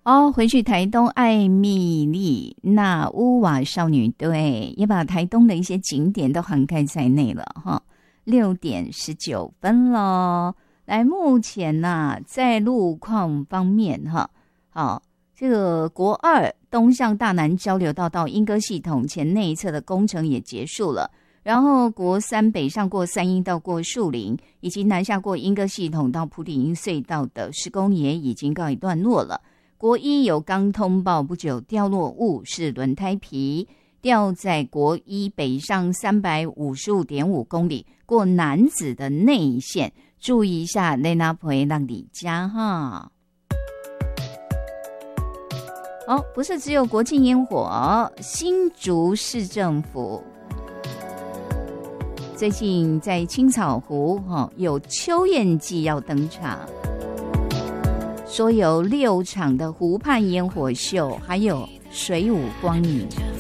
回去台东艾蜜莉那乌瓦少女队也把台东的一些景点都涵盖在内了哈。6点19分咯。来，目前在路况方面哈，这个国2东向大南交流道到莺歌系统前内侧的工程也结束了，然后国3北上过三鶯到过树林，以及南下过莺歌系统到埔里营隧道的施工也已经告一段落了。国1有刚通报不久掉落物是轮胎皮，掉在国1北上355.5公里，过楠梓的内线，注意一下雷纳培让你家哈。不是只有国庆烟火，新竹市政府最近在青草湖有秋焰季要登场，说有6场的湖畔烟火秀，还有水舞光影。